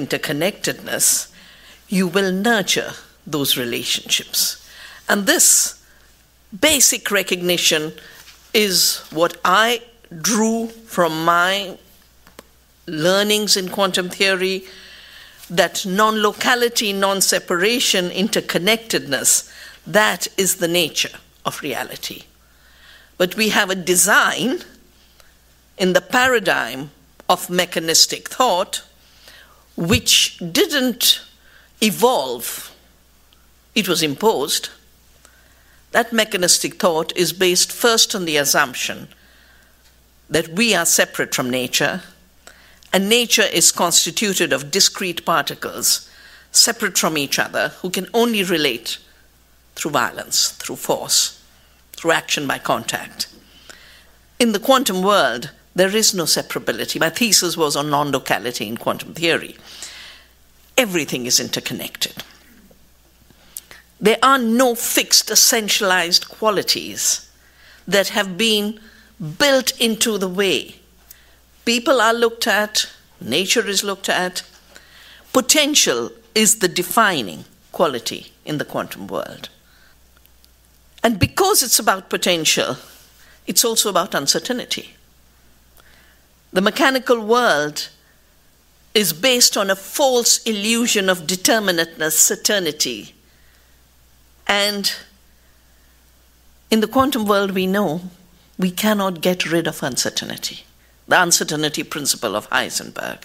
interconnectedness, you will nurture those relationships. And this basic recognition is what I drew from my learnings in quantum theory, that non-locality, non-separation, interconnectedness, that is the nature of reality. But we have a design in the paradigm of mechanistic thought which didn't evolve, it was imposed. That mechanistic thought is based first on the assumption that we are separate from nature, and nature is constituted of discrete particles separate from each other who can only relate through violence, through force, through action by contact. In the quantum world, there is no separability. My thesis was on non-locality in quantum theory. Everything is interconnected. There are no fixed, essentialized qualities that have been built into the way people are looked at, nature is looked at. Potential is the defining quality in the quantum world. And because it's about potential, it's also about uncertainty. The mechanical world is based on a false illusion of determinateness, certainty. And in the quantum world, we know we cannot get rid of uncertainty, the uncertainty principle of Heisenberg.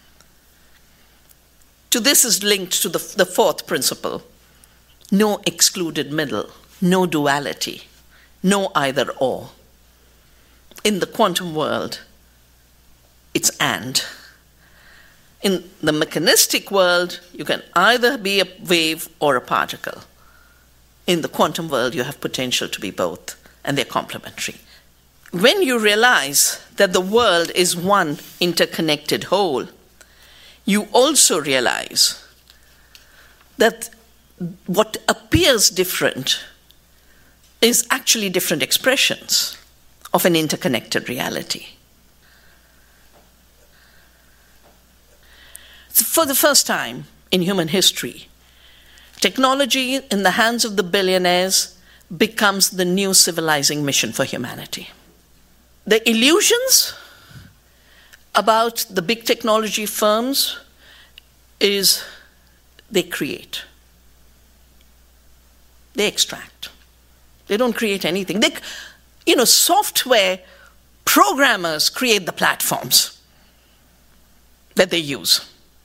To this is linked to the fourth principle: no excluded middle, no duality, no either or. In the quantum world, it's and. In the mechanistic world, you can either be a wave or a particle. In the quantum world, you have potential to be both, and they're complementary. When you realize that the world is one interconnected whole, you also realize that what appears different is actually different expressions of an interconnected reality. For the first time in human history, technology in the hands of the billionaires becomes the new civilizing mission for humanity. The illusions about the big technology firms is they create. They extract. They don't create anything. Software programmers create the platforms that they use.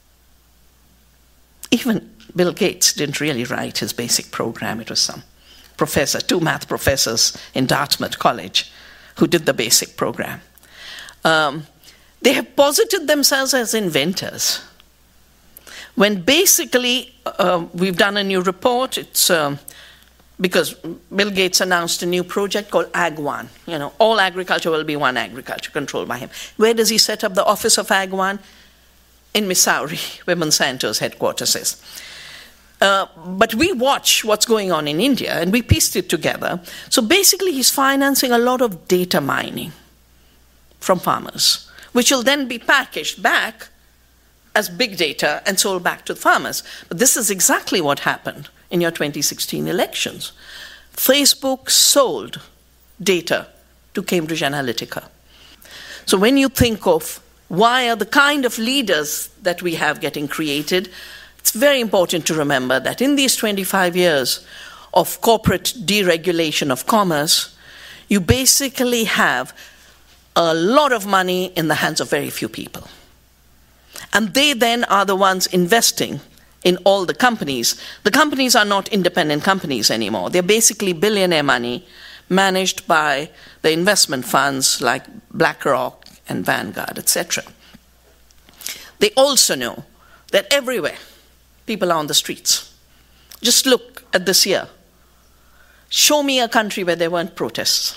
Even Bill Gates didn't really write his basic program. It was some professor, 2 math professors in Dartmouth College who did the basic program. They have posited themselves as inventors, when basically we've done a new report. It's because Bill Gates announced a new project called Ag1. All agriculture will be one agriculture controlled by him. Where does he set up the office of Ag1? In Missouri, where Monsanto's headquarters is. But we watch what's going on in India, and we pieced it together. So basically, he's financing a lot of data mining from farmers, which will then be packaged back as big data and sold back to the farmers. But this is exactly what happened in your 2016 elections. Facebook sold data to Cambridge Analytica. So when you think of why are the kind of leaders that we have getting created, it's very important to remember that in these 25 years of corporate deregulation of commerce, you basically have a lot of money in the hands of very few people. And they then are the ones investing in all the companies. The companies are not independent companies anymore. They're basically billionaire money managed by the investment funds like BlackRock and Vanguard, etc. They also know that everywhere people are on the streets. Just look at this year. Show me a country where there weren't protests.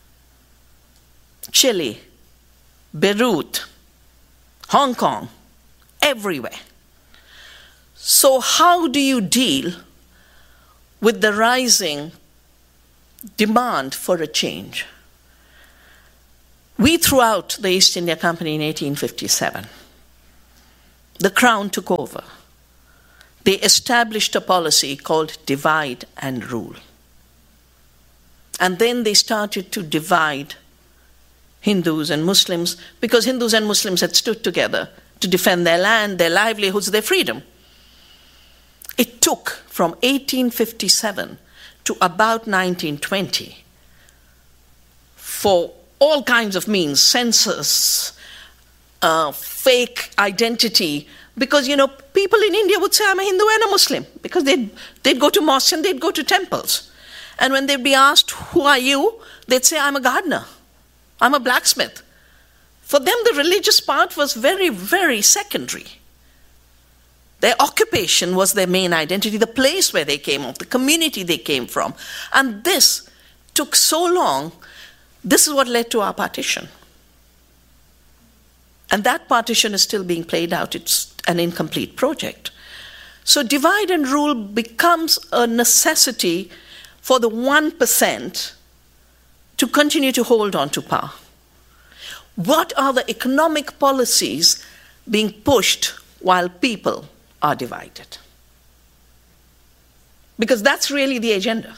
Chile, Beirut, Hong Kong, everywhere. So how do you deal with the rising demand for a change? We threw out the East India Company in 1857. the Crown took over. They established a policy called divide and rule. And then they started to divide Hindus and Muslims, because Hindus and Muslims had stood together to defend their land, their livelihoods, their freedom. It took from 1857 to about 1920 for all kinds of means, census, fake identity, because, people in India would say, I'm a Hindu and a Muslim, because they'd go to mosques and they'd go to temples. And when they'd be asked, who are you? They'd say, I'm a gardener. I'm a blacksmith. For them, the religious part was very, very secondary. Their occupation was their main identity, the place where they came from, the community they came from. And this took so long. This is what led to our partition. And that partition is still being played out. It's an incomplete project. So divide and rule becomes a necessity for the 1% to continue to hold on to power. What are the economic policies being pushed while people are divided? Because that's really the agenda.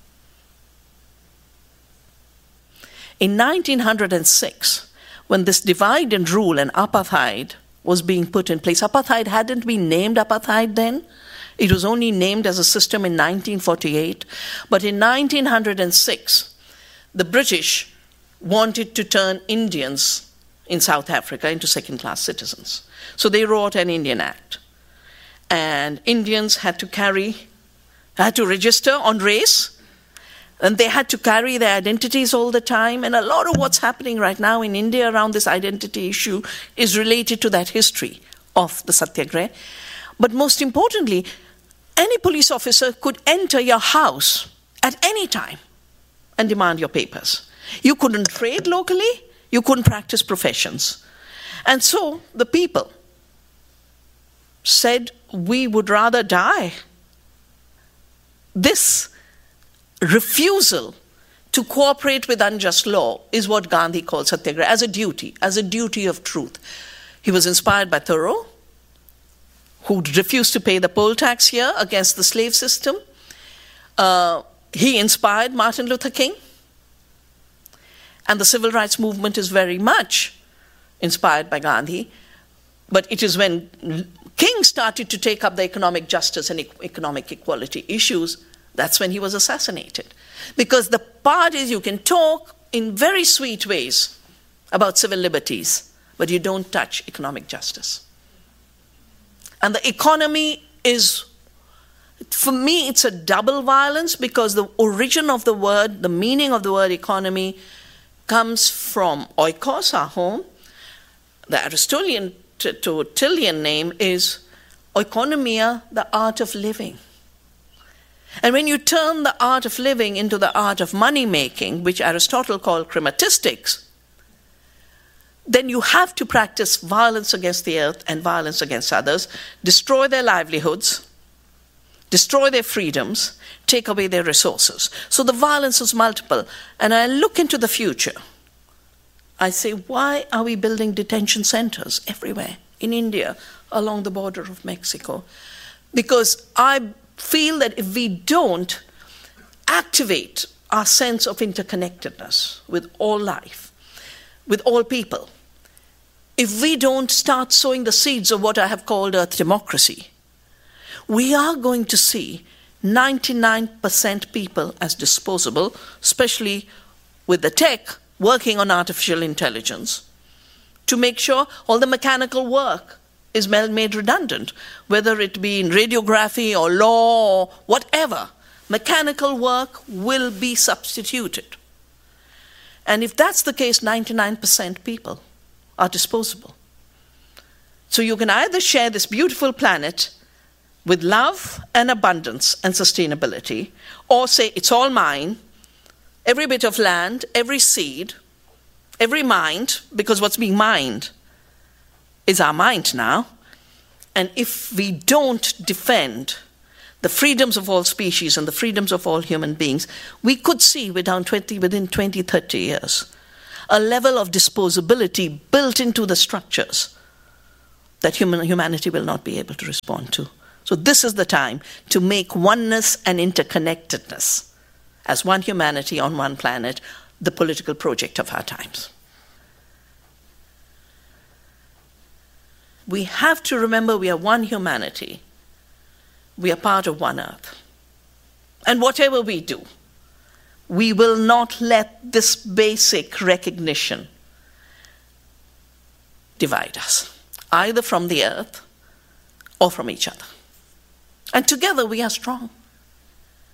In 1906, when this divide and rule and apartheid was being put in place, apartheid hadn't been named apartheid then. It was only named as a system in 1948. But in 1906, the British wanted to turn Indians in South Africa into second-class citizens. So they wrote an Indian Act. And Indians had to register on race, and they had to carry their identities all the time. And a lot of what's happening right now in India around this identity issue is related to that history of the Satyagraha. But most importantly, any police officer could enter your house at any time and demand your papers. You couldn't trade locally, you couldn't practice professions. And so the people said, we would rather die. This refusal to cooperate with unjust law is what Gandhi called Satyagraha, as a duty of truth. He was inspired by Thoreau, who refused to pay the poll tax here against the slave system. He inspired Martin Luther King. And the civil rights movement is very much inspired by Gandhi. But it is when King started to take up the economic justice and economic equality issues, that's when he was assassinated. Because the part is, you can talk in very sweet ways about civil liberties, but you don't touch economic justice. And the economy is, for me, it's a double violence, because the origin of the word, the meaning of the word economy, comes from oikos, our home. The Aristotelian name is oikonomia, the art of living. And when you turn the art of living into the art of money-making, which Aristotle called chrematistics, then you have to practice violence against the earth and violence against others, destroy their livelihoods, destroy their freedoms, take away their resources. So the violence is multiple. And I look into the future. I say, why are we building detention centers everywhere? In India, along the border of Mexico. Because I feel that if we don't activate our sense of interconnectedness with all life, with all people, if we don't start sowing the seeds of what I have called earth democracy, we are going to see 99% people as disposable, especially with the tech working on artificial intelligence, to make sure all the mechanical work is made redundant, whether it be in radiography or law or whatever. Mechanical work will be substituted. And if that's the case, 99% people are disposable. So you can either share this beautiful planet with love and abundance and sustainability, or say, it's all mine, every bit of land, every seed, every mind, because what's being mined is our mind now. And if we don't defend the freedoms of all species and the freedoms of all human beings, we could see within 20, 30 years, a level of disposability built into the structures that humanity will not be able to respond to. So this is the time to make oneness and interconnectedness as one humanity on one planet the political project of our times. We have to remember we are one humanity. We are part of one earth. And whatever we do, we will not let this basic recognition divide us, either from the earth or from each other. And together we are strong.